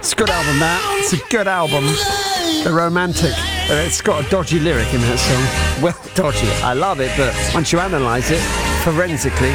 It's a good album, that. It's a good album. The Romantic. It's got a dodgy lyric in that song. Well, dodgy. I love it, but once you analyse it forensically.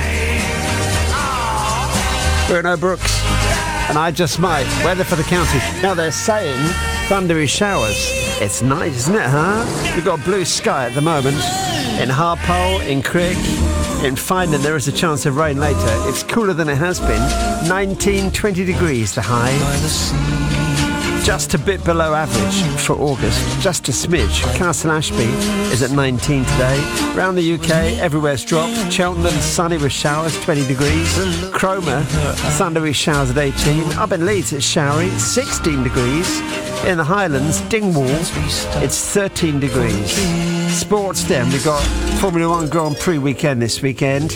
Bruno Brooks. And I Just Might. Weather for the county. Now they're saying thundery showers. It's nice, isn't it, huh? We've got blue sky at the moment. In Harpole, in Crick, in Finan, there is a chance of rain later. It's cooler than it has been. 19, 20 degrees the high. Just a bit below average for August. Just a smidge. Castle Ashby is at 19 today. Around the UK, everywhere's dropped. Cheltenham, sunny with showers, 20 degrees. Cromer, thundery showers at 18. Up in Leeds, it's showery, 16 degrees. In the Highlands, Dingwall, it's 13 degrees. Sports then, we've got Formula 1 Grand Prix weekend this weekend.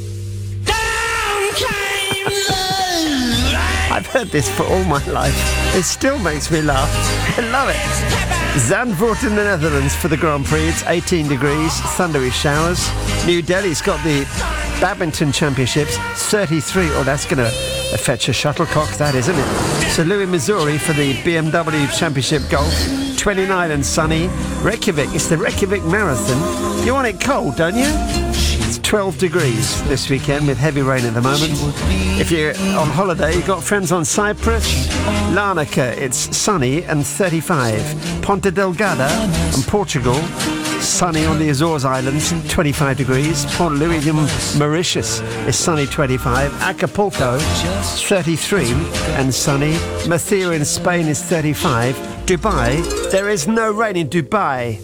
I've heard this for all my life. It still makes me laugh. I love it. Zandvoort in the Netherlands for the Grand Prix. It's 18 degrees, thundery showers. New Delhi's got the Badminton Championships, 33. Oh, that's going to fetch a shuttlecock, that, isn't it? St. Louis, Missouri for the BMW Championship Golf, 29 and sunny. Reykjavik, it's the Reykjavik Marathon. You want it cold, don't you? It's 12 degrees this weekend with heavy rain at the moment. If you're on holiday, you've got friends on Cyprus. Larnaca, it's sunny and 35. Ponta Delgada and Portugal, sunny on the Azores Islands, 25 degrees. Port Louis in Mauritius is sunny, 25. Acapulco, 33 and sunny. Mathia in Spain is 35. Dubai, there is no rain in Dubai.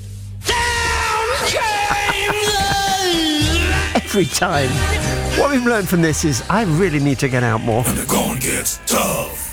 Every time. What we've learned from this is I really need to get out more. When the going gets tough.